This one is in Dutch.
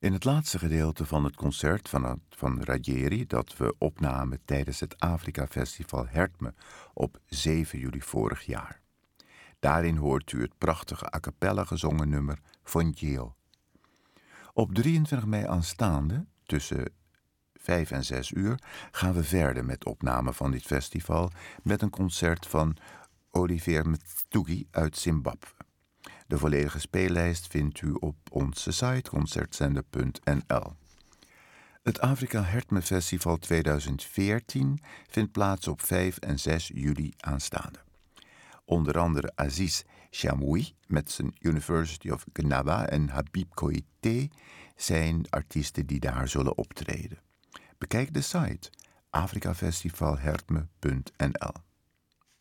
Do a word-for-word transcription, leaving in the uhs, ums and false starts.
In het laatste gedeelte van het concert van, het, van Ruggieri, dat we opnamen tijdens het Afrika Festival Hertme op zeven juli vorig jaar. Daarin hoort u het prachtige a cappella gezongen nummer Fongio. Op drieëntwintig mei aanstaande, tussen vijf en zes uur, gaan we verder met opname van dit festival met een concert van Olivier Mtugi uit Zimbabwe. De volledige speellijst vindt u op onze site concertzender punt n l. Het Afrika Hertme Festival tweeduizend veertien vindt plaats op vijf en zes juli aanstaande. Onder andere Aziz Chamoui met zijn University of Gnaba en Habib Koité zijn artiesten die daar zullen optreden. Bekijk de site afrikafestivalhertme punt n l.